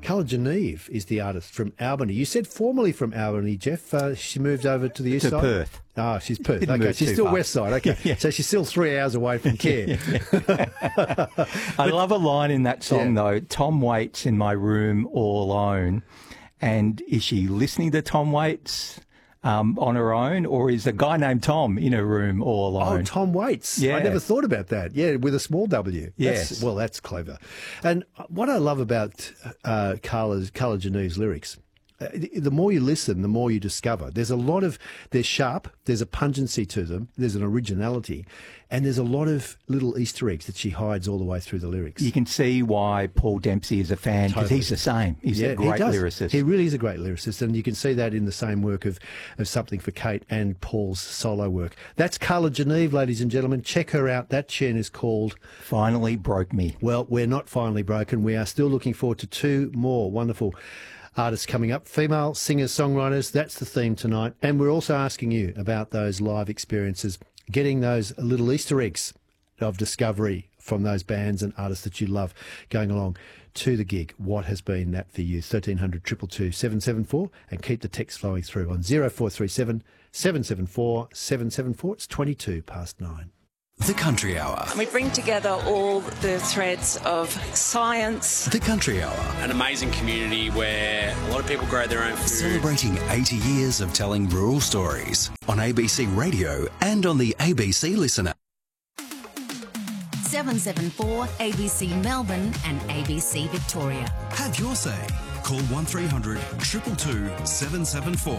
Carla Geneve is the artist from Albany. You said formerly from Albany, Jeff. She moved over to the east side? Perth. Ah, she's Perth. Okay, she's still west side. Okay, Yeah. so she's still 3 hours away from care. I love a line in that song, though. Tom Waits in my room all alone. And is she listening to Tom Waits on her own, or is a guy named Tom in her room all alone? Oh, Tom Waits. Yeah. I never thought about that. Yeah, with a small W. Yes. That's clever. And what I love about Carla Geneve's lyrics, the more you listen, the more you discover. They're sharp, there's a pungency to them, there's an originality, and there's a lot of little Easter eggs that she hides all the way through the lyrics. You can see why Paul Dempsey is a fan, because he's the same. He's a great lyricist. He really is a great lyricist, and you can see that in the same work of Something for Kate and Paul's solo work. That's Carla Geneve, ladies and gentlemen. Check her out. That tune is called Finally Broke Me. Well, we're not finally broken. We are still looking forward to two more wonderful artists coming up, female singers, songwriters. That's the theme tonight. And we're also asking you about those live experiences, getting those little Easter eggs of discovery from those bands and artists that you love going along to the gig. What has been that for you? 1300 222 774, and keep the text flowing through on 0437 774 774. It's 22 past 9. The Country Hour. We bring together all the threads of science. The Country Hour. An amazing community where a lot of people grow their own food. Celebrating 80 years of telling rural stories on ABC Radio and on the ABC Listener. 774 ABC Melbourne and ABC Victoria. Have your say. Call 1300 222 774.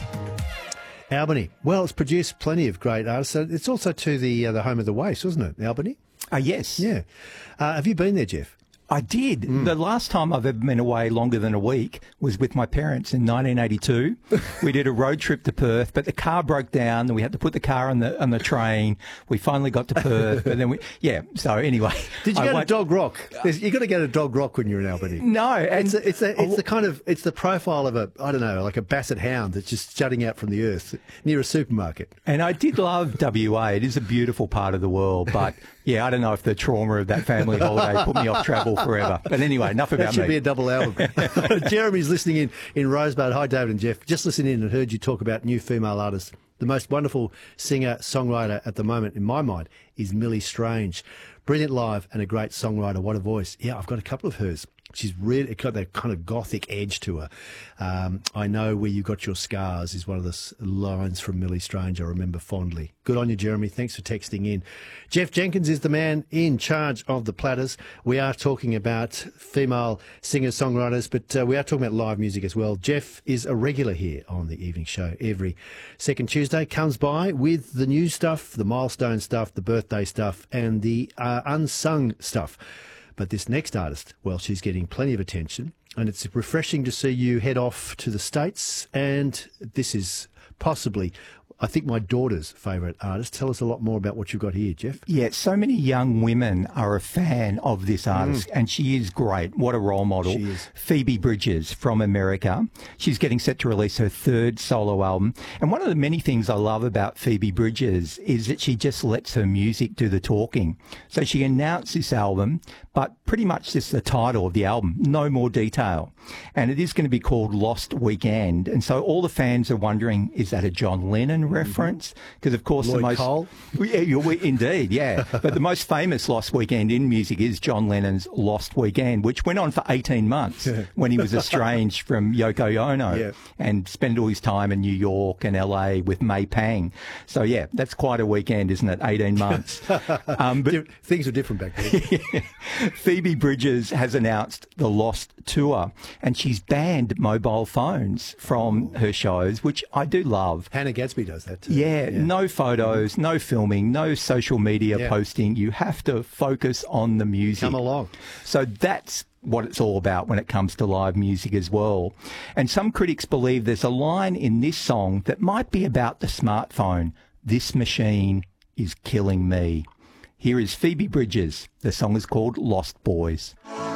Albany. Well, it's produced plenty of great artists. It's also to the home of the Waifs, wasn't it, Albany? Yes. Yeah. Have you been there, Jeff? I did. The last time I've ever been away longer than a week was with my parents in 1982. We did a road trip to Perth, but the car broke down and we had to put the car on the train. We finally got to Perth, but then so anyway. Did you go to Dog Rock? You've got to go to Dog Rock when you're in Albany. No. And it's the profile of like a basset hound that's just jutting out from the earth near a supermarket. And I did love WA. It is a beautiful part of the world, but I don't know if the trauma of that family holiday put me off travel forever. But anyway, enough about me. That should be a double album. Jeremy's listening in Rosebud. Hi, David and Jeff. Just listening in and heard you talk about new female artists. The most wonderful singer-songwriter at the moment, in my mind, is Millie Strange. Brilliant live and a great songwriter. What a voice. Yeah, I've got a couple of hers. She's really got that kind of gothic edge to her. I know where you got your scars is one of the lines from Millie Strange I remember fondly. Good on you, Jeremy. Thanks for texting in. Jeff Jenkins is the man in charge of the platters. We are talking about female singers-songwriters, but we are talking about live music as well. Jeff is a regular here on the evening show every second Tuesday. Comes by with the new stuff, the milestone stuff, the birthday stuff, and the unsung stuff. But this next artist, well, she's getting plenty of attention, and it's refreshing to see you head off to the States, and this is possibly, I think, my daughter's favourite artist. Tell us a lot more about what you've got here, Jeff. Yeah, so many young women are a fan of this artist, and she is great. What a role model. She is. Phoebe Bridgers from America. She's getting set to release her third solo album. And one of the many things I love about Phoebe Bridgers is that she just lets her music do the talking. So she announced this album, but pretty much just the title of the album, no more detail. And it is going to be called Lost Weekend. And so all the fans are wondering, is that a John Lennon reference? Because, of course, Lloyd Cole? Indeed, yeah. But the most famous Lost Weekend in music is John Lennon's Lost Weekend, which went on for 18 months when he was estranged from Yoko Ono and spent all his time in New York and LA with May Pang. So, yeah, that's quite a weekend, isn't it? 18 months. But things were different back then. Phoebe Bridgers has announced the Lost Tour, and she's banned mobile phones from her shows, which I do love. Hannah Gadsby does that too. Yeah, no photos, no filming, no social media posting. You have to focus on the music. Come along. So that's what it's all about when it comes to live music as well. And some critics believe there's a line in this song that might be about the smartphone. This machine is killing me. Here is Phoebe Bridgers. The song is called Lost Boys.